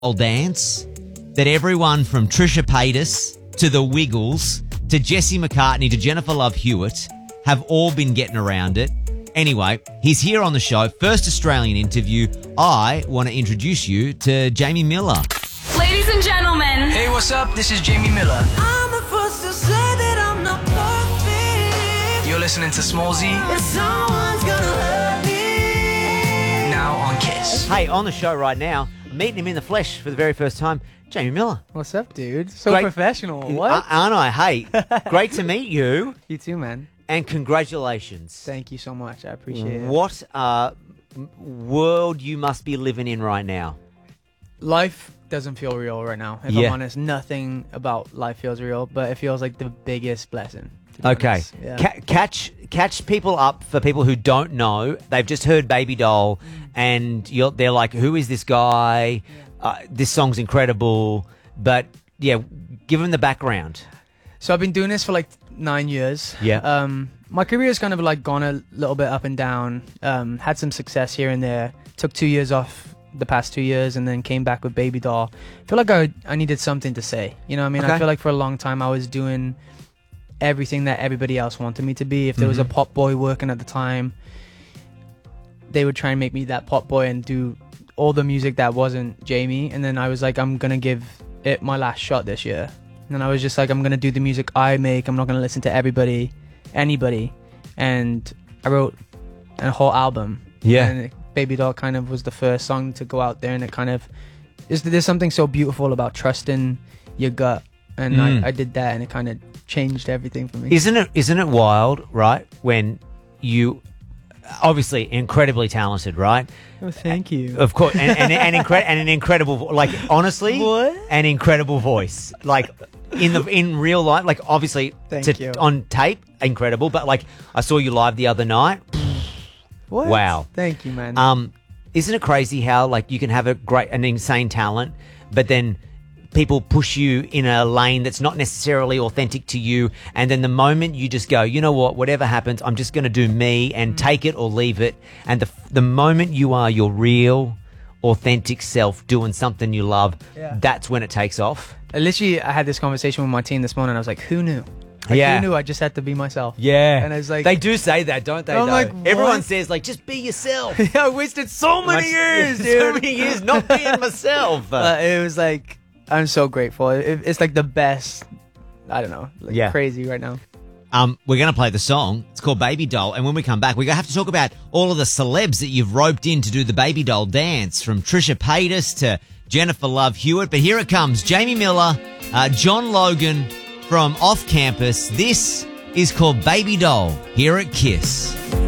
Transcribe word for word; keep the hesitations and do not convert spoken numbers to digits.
Doll dance that everyone from Trisha Paytas to the Wiggles to Jesse McCartney to Jennifer Love Hewitt have all been getting around it. Anyway, he's here on the show. First Australian interview. I want to introduce you to Jamie Miller. Ladies and gentlemen. Hey, what's up? This is Jamie Miller. I'm the first to say that I'm not perfect. You're listening to Smallzy. But someone's gonna hurt me. Now on Kiss. Hey, on the show right now, meeting him in the flesh for the very first time, Jamie Miller. What's up, dude? So Great. professional. What? Uh, aren't I? Hey, great to meet you, you too, man. and congratulations. Thank you so much. I appreciate it. What uh, m- world you must be living in right now. Life doesn't feel real right now. If Yeah. I'm honest, nothing about life feels real, but it feels like the biggest blessing. to be Okay, honest. Yeah. Ca- catch catch people up for people who don't know. They've just heard Baby Doll, and you're, they're like, "Who is this guy? Uh, this song's incredible." But yeah, give them the background. So I've been doing this for like nine years. Yeah. Um, my career has kind of like gone a little bit up and down. Um, had some success here and there. Took two years off the past two years and then came back with Baby Doll. I feel like I I needed something to say. You know what I mean? Okay. I feel like for a long time I was doing everything that everybody else wanted me to be. If there was a Mm-hmm. pop boy working at the time, they would try and make me that pop boy and do all the music that wasn't Jamie. And then I was like, I'm going to give it my last shot this year. And then I was just like, I'm going to do the music I make. I'm not going to listen to everybody, anybody. And I wrote a whole album. Yeah. And it- Baby Doll kind of was the first song to go out there. And it kind of, is there's something so beautiful about trusting your gut. And Mm. I, I did that and it kind of changed everything for me. Isn't it? Isn't it wild, right? When you obviously incredibly talented, right? Oh, thank you. Of course, and and, and, incre- and an incredible, vo- like honestly, What? an incredible voice, like in the in real life, like obviously Thank to, you. on tape, incredible. But like I saw you live the other night. What? Wow. Thank you, man. Um, isn't it crazy how like you can have a great, an insane talent, but then people push you in a lane that's not necessarily authentic to you, and then the moment you just go, you know what, whatever happens, I'm just going to do me and take it or leave it, and the the moment you are your real, authentic self doing something you love, Yeah. that's when it takes off. I literally, I had this conversation with my team this morning. I was like, who knew? Like, Yeah. Who knew I just had to be myself? Yeah, And I was like- they do say that, don't they? I'm though? like, Everyone what? says like, just be yourself. I wasted so many years, dude. so many years not being myself. Uh, it was like, I'm so grateful. It, it's like the best. I don't know. Like Yeah. Crazy right now. Um, we're going to play the song. It's called Baby Doll. And when we come back, we're going to have to talk about all of the celebs that you've roped in to do the Baby Doll dance, from Trisha Paytas to Jennifer Love Hewitt. But here it comes. Jamie Miller, uh, John Logan from Off Campus. This is called Baby Doll here at Kiss.